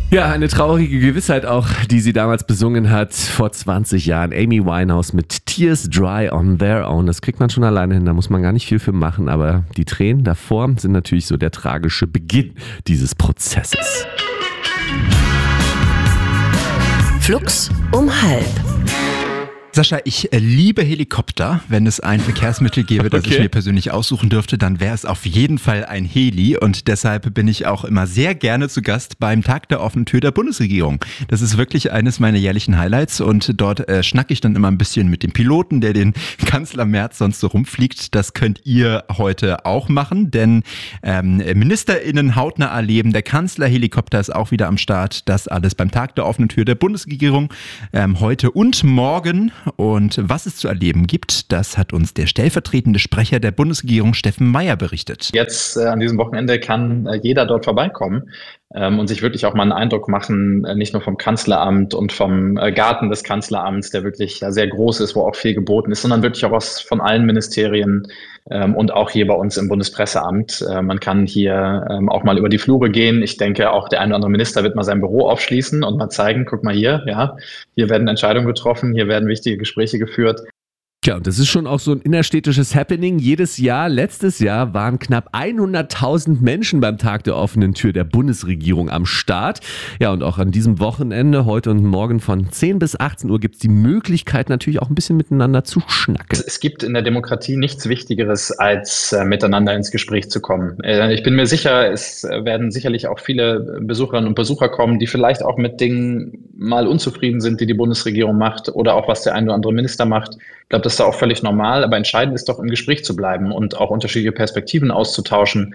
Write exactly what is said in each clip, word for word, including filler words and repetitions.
Ja, eine traurige Gewissheit auch, die sie damals besungen hat, vor zwanzig Jahren. Amy Winehouse mit Tears Dry on Their Own. Das kriegt man schon alleine hin, da muss man gar nicht viel für machen. Aber die Tränen davor sind natürlich so der tragische Beginn dieses Prozesses. Flux um halb. Sascha, ich liebe Helikopter. Wenn es ein Verkehrsmittel gäbe, das okay. ich mir persönlich aussuchen dürfte, dann wäre es auf jeden Fall ein Heli. Und deshalb bin ich auch immer sehr gerne zu Gast beim Tag der offenen Tür der Bundesregierung. Das ist wirklich eines meiner jährlichen Highlights. Und dort äh, schnacke ich dann immer ein bisschen mit dem Piloten, der den Kanzler Merz sonst so rumfliegt. Das könnt ihr heute auch machen, denn ähm, MinisterInnen hautnah erleben. Der Kanzlerhelikopter ist auch wieder am Start. Das alles beim Tag der offenen Tür der Bundesregierung. Ähm, heute und morgen. Und was es zu erleben gibt, das hat uns der stellvertretende Sprecher der Bundesregierung Steffen Meier berichtet. Jetzt äh, an diesem Wochenende kann äh, jeder dort vorbeikommen ähm, und sich wirklich auch mal einen Eindruck machen, äh, nicht nur vom Kanzleramt und vom äh, Garten des Kanzleramts, der wirklich ja, sehr groß ist, wo auch viel geboten ist, sondern wirklich auch aus von allen Ministerien ähm, und auch hier bei uns im Bundespresseamt. Äh, man kann hier ähm, auch mal über die Flure gehen. Ich denke, auch der eine oder andere Minister wird mal sein Büro aufschließen und mal zeigen, guck mal hier, ja, hier werden Entscheidungen getroffen, hier werden wichtige Gespräche geführt. Ja, und das ist schon auch so ein innerstädtisches Happening. Jedes Jahr, letztes Jahr waren knapp hunderttausend Menschen beim Tag der offenen Tür der Bundesregierung am Start. Ja, und auch an diesem Wochenende, heute und morgen von zehn bis achtzehn Uhr, gibt es die Möglichkeit natürlich auch ein bisschen miteinander zu schnacken. Es gibt in der Demokratie nichts Wichtigeres, als äh, miteinander ins Gespräch zu kommen. Äh, ich bin mir sicher, es werden sicherlich auch viele Besucherinnen und Besucher kommen, die vielleicht auch mit Dingen mal unzufrieden sind, die die Bundesregierung macht oder auch was der ein oder andere Minister macht. Ich glaube, das ist da auch völlig normal, aber entscheidend ist doch, im Gespräch zu bleiben und auch unterschiedliche Perspektiven auszutauschen.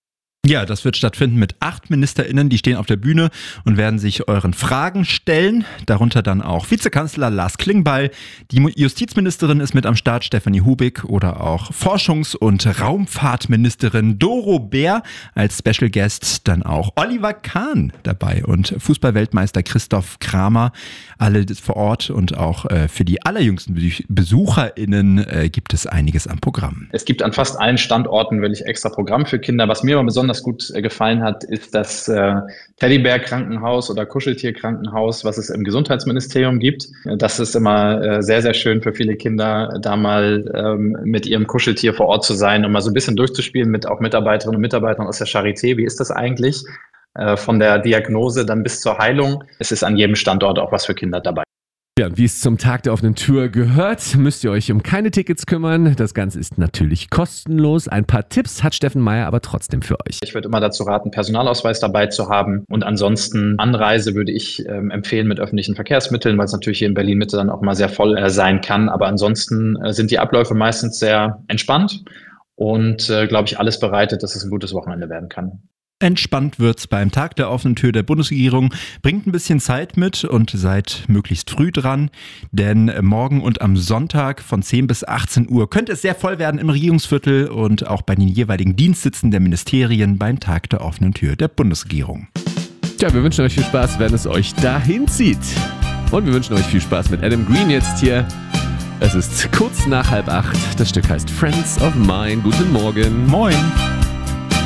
Ja, das wird stattfinden mit acht MinisterInnen, die stehen auf der Bühne und werden sich euren Fragen stellen. Darunter dann auch Vizekanzler Lars Klingbeil, die Justizministerin ist mit am Start, Stefanie Hubig, oder auch Forschungs- und Raumfahrtministerin Doro Bär als Special Guest, dann auch Oliver Kahn dabei und Fußballweltmeister Christoph Kramer. Alle vor Ort und auch äh, für die allerjüngsten BesucherInnen äh, gibt es einiges am Programm. Es gibt an fast allen Standorten wirklich extra Programm für Kinder. Was mir aber besonders gut gefallen hat, ist das äh, Teddybär-Krankenhaus oder Kuscheltier-Krankenhaus, was es im Gesundheitsministerium gibt. Das ist immer äh, sehr, sehr schön für viele Kinder, da mal ähm, mit ihrem Kuscheltier vor Ort zu sein und mal so ein bisschen durchzuspielen mit auch Mitarbeiterinnen und Mitarbeitern aus der Charité. Wie ist das eigentlich? Äh, von der Diagnose dann bis zur Heilung. Es ist an jedem Standort auch was für Kinder dabei. Ja, und wie es zum Tag der offenen Tür gehört, müsst ihr euch um keine Tickets kümmern. Das Ganze ist natürlich kostenlos. Ein paar Tipps hat Steffen Meier aber trotzdem für euch. Ich würde immer dazu raten, Personalausweis dabei zu haben. Und ansonsten Anreise würde ich ähm, empfehlen mit öffentlichen Verkehrsmitteln, weil es natürlich hier in Berlin-Mitte dann auch mal sehr voll äh, sein kann. Aber ansonsten äh, sind die Abläufe meistens sehr entspannt und, äh, glaube ich, alles bereitet, dass es ein gutes Wochenende werden kann. Entspannt wird's beim Tag der offenen Tür der Bundesregierung. Bringt ein bisschen Zeit mit und seid möglichst früh dran, denn morgen und am Sonntag von zehn bis achtzehn Uhr könnte es sehr voll werden im Regierungsviertel und auch bei den jeweiligen Dienstsitzen der Ministerien beim Tag der offenen Tür der Bundesregierung. Ja, wir wünschen euch viel Spaß, wenn es euch dahin zieht. Und wir wünschen euch viel Spaß mit Adam Green jetzt hier. Es ist kurz nach halb acht. Das Stück heißt Friends of Mine. Guten Morgen. Moin.